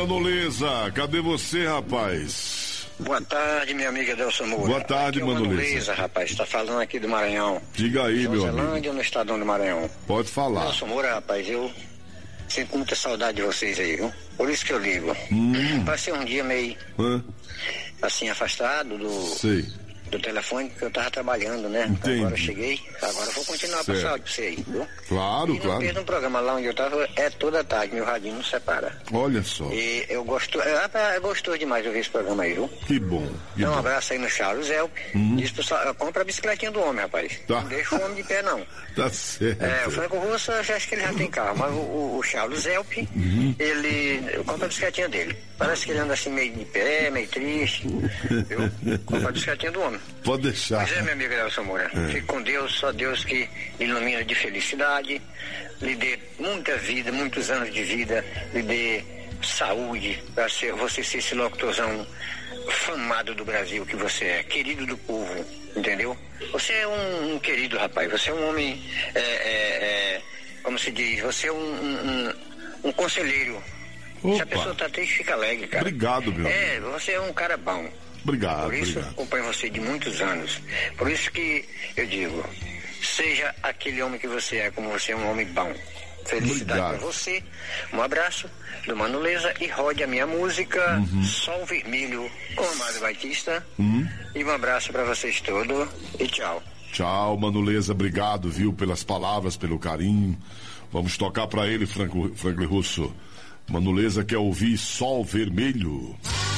Manoleza, cadê você, rapaz? Boa tarde, minha amiga Delson Moura. Boa tarde, Manoleza, rapaz, tá falando aqui do Maranhão. Diga aí, meu amigo. Zelândia, no estadão do Maranhão. Pode falar. Delson Moura, rapaz, eu sinto muita saudade de vocês aí, viu? Por isso que eu ligo. Passei um dia meio assim, afastado do telefone, porque eu tava trabalhando, né? Entendi. Agora eu cheguei, agora eu vou continuar a passar áudio pra você aí, viu? Claro, e não perda um programa lá onde eu tava, é toda tarde, meu radinho não separa. Olha só. E eu gosto, é gostoso demais de ouvir esse programa aí, viu? Que bom. Então um abraço aí no Charles Elp. Diz pro compra a bicicletinha do homem, rapaz. Tá. Não deixa o homem de pé, não. Tá certo. O Franco Russo, eu já acho que ele já tem carro, mas o Charles Elp, ele compra a bicicletinha dele. Parece que ele anda assim meio de pé, meio triste, viu? Compra a bicicletinha do homem. Pode deixar. Pois é, meu amigo Nelson Moura. Fique com Deus, só Deus que ilumina de felicidade, lhe dê muita vida, muitos anos de vida, lhe dê saúde, para você ser esse locutorzão famado do Brasil que você é, querido do povo, entendeu? Você é um querido rapaz, você é um homem, como se diz, você é um conselheiro. Opa. Se a pessoa tá triste, fica alegre, cara. Obrigado, meu amigo. Você é um cara bom. Obrigado, Por isso, obrigado. acompanho você de muitos anos. Por isso que eu digo, seja aquele homem que você é, como você é um homem bom. Felicidade para você. Um abraço do Manoleza e rode a minha música Sol Vermelho com Amado Batista. E um abraço para vocês todos e tchau. Tchau, Manoleza, obrigado, viu, pelas palavras, pelo carinho. Vamos tocar para ele, Franklin Russo. Manoleza quer ouvir Sol Vermelho.